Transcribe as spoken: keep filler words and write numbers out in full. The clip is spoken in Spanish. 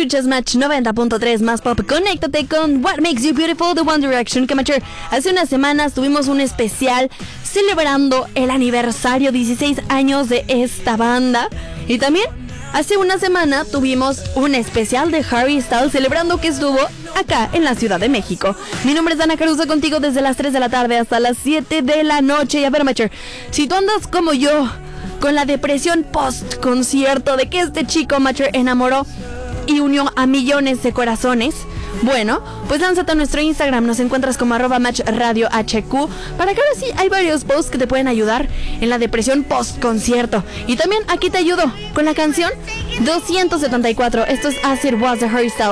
Escuchas Match noventa punto tres más pop. Conéctate con What Makes You Beautiful de One Direction. Que Matcher, hace unas semanas tuvimos un especial celebrando el aniversario dieciséis años de esta banda. Y también hace una semana tuvimos un especial de Harry Styles celebrando que estuvo acá en la Ciudad de México. Mi nombre es Dana Caruso, contigo desde las tres de la tarde hasta las siete de la noche. Y a ver, Matcher, si tú andas como yo con la depresión post concierto de que este chico Matcher enamoró y unió a millones de corazones, bueno, pues lánzate a nuestro Instagram. Nos encuentras como arroba match radio hq, para que ahora sí hay varios posts que te pueden ayudar en la depresión post concierto. Y también aquí te ayudo con la canción doscientos setenta y cuatro. Esto es As It Was de Harry Styles.